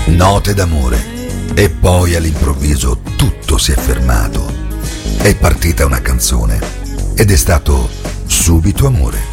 Note d'amore. E poi all'improvviso tutto si è fermato. È partita una canzone ed è stato subito amore.